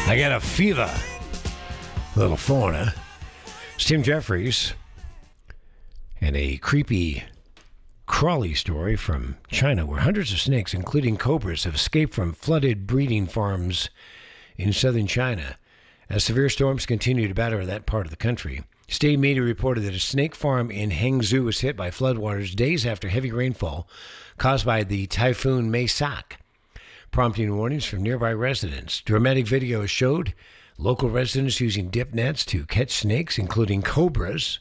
I got a fever. Little fauna. It's Tim Jeffries. And a creepy, crawly story from China where hundreds of snakes, including cobras, have escaped from flooded breeding farms in southern China as severe storms continue to batter that part of the country. State media reported that a snake farm in Hangzhou was hit by floodwaters days after heavy rainfall caused by the typhoon Maisak, prompting warnings from nearby residents. Dramatic videos showed local residents using dip nets to catch snakes, including cobras.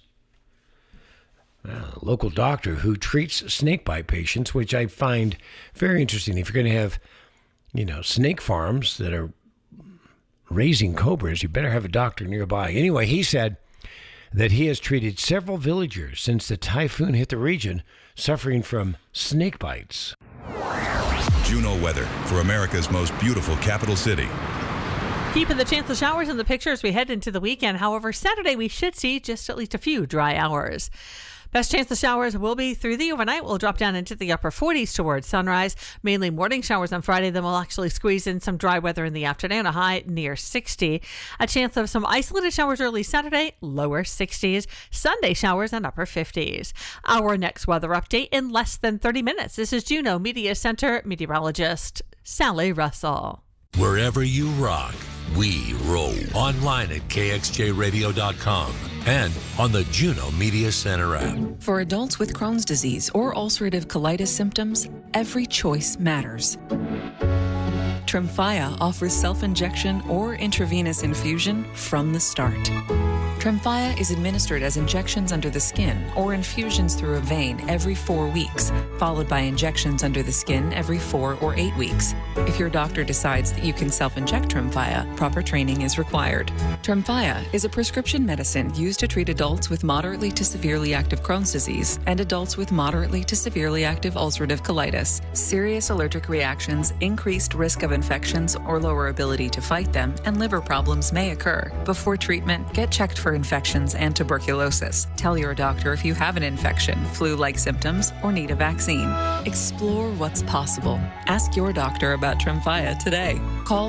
A local doctor who treats snake bite patients, which I find very interesting. If you're going to have, snake farms that are raising cobras, you better have a doctor nearby. Anyway, he said that he has treated several villagers since the typhoon hit the region suffering from snake bites. Juno weather for America's most beautiful capital city. Keeping the chance of showers in the picture as we head into the weekend. However, Saturday we should see just at least a few dry hours. Best chance of showers will be through the overnight. We'll drop down into the upper 40s towards sunrise. Mainly morning showers on Friday. Then we'll actually squeeze in some dry weather in the afternoon, a high near 60. A chance of some isolated showers early Saturday, lower 60s. Sunday showers and upper 50s. Our next weather update in less than 30 minutes. This is Juneau Media Center meteorologist Sally Russell. Wherever you rock, we roll. Online at kxjradio.com and on the Juneau Media Center app. For adults with Crohn's disease or ulcerative colitis symptoms, every choice matters. Tremfya offers self-injection or intravenous infusion from the start. Tremfya is administered as injections under the skin or infusions through a vein every 4 weeks, followed by injections under the skin every 4 or 8 weeks. If your doctor decides that you can self-inject Tremfya, proper training is required. Tremfya is a prescription medicine used to treat adults with moderately to severely active Crohn's disease and adults with moderately to severely active ulcerative colitis. Serious allergic reactions, increased risk of infections or lower ability to fight them, and liver problems may occur. Before treatment, get checked for infections and tuberculosis. Tell your doctor if you have an infection, flu-like symptoms, or need a vaccine. Explore what's possible. Ask your doctor about Tremfya today. Call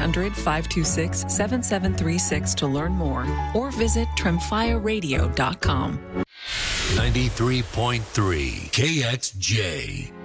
1-800-526-7736 to learn more or visit tremfyaradio.com. 93.3 KXJ.